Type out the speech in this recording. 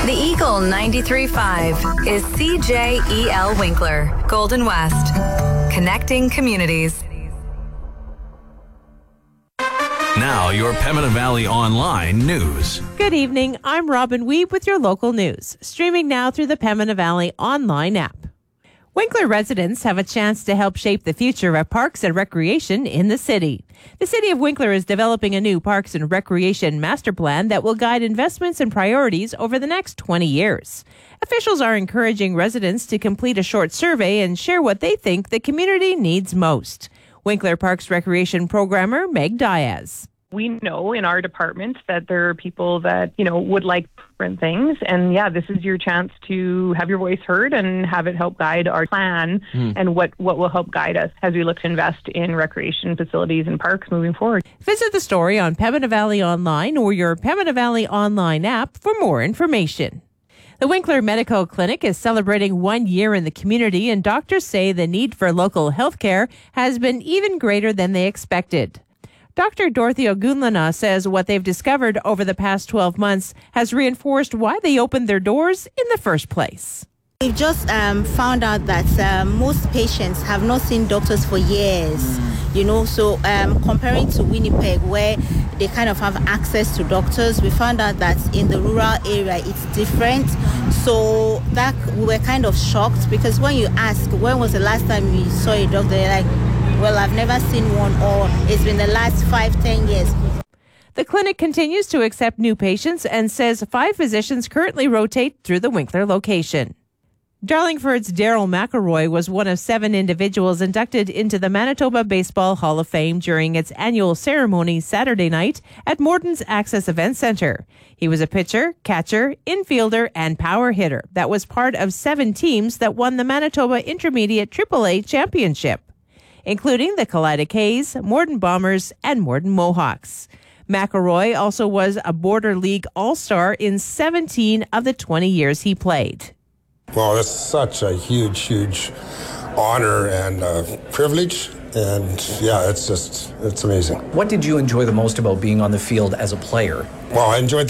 The Eagle 93.5 is CJEL Winkler, Golden West. Connecting communities. Now, your Pembina Valley Online news. Good evening. I'm Robin Weeb with your local news. Streaming now through the Pembina Valley Online app. Winkler residents have a chance to help shape the future of parks and recreation in the city. The City of Winkler is developing a new parks and recreation master plan that will guide investments and priorities over the next 20 years. Officials are encouraging residents to complete a short survey and share what they think the community needs most. Winkler Parks Recreation Programmer Meg Diaz. We know in our department that there are people that, would like different things. And this is your chance to have your voice heard and have it help guide our plan and what will help guide us as we look to invest in recreation facilities and parks moving forward. Visit the story on Pembina Valley Online or your Pembina Valley Online app for more information. The Winkler Medical Clinic is celebrating 1 year in the community, and doctors say the need for local health care has been even greater than they expected. Dr. Dorothy Ogunlana says what they've discovered over the past 12 months has reinforced why they opened their doors in the first place. We've just found out that most patients have not seen doctors for years, so comparing to Winnipeg where they kind of have access to doctors, we found out that in the rural area it's different. So that we were kind of shocked because when you ask, when was the last time you saw a doctor, they're like, well, I've never seen one, or it's been the last 5-10 years. The clinic continues to accept new patients and says 5 physicians currently rotate through the Winkler location. Darlingford's Daryl McElroy was one of 7 individuals inducted into the Manitoba Baseball Hall of Fame during its annual ceremony Saturday night at Morton's Access Event Centre. He was a pitcher, catcher, infielder, and power hitter that was part of 7 teams that won the Manitoba Intermediate AAA Championship, including the Kalida Kays, Morton Bombers, and Morton Mohawks. McElroy also was a Border League All-Star in 17 of the 20 years he played. Well, it's such a huge honor and privilege. And it's amazing. What did you enjoy the most about being on the field as a player? Well, I enjoyed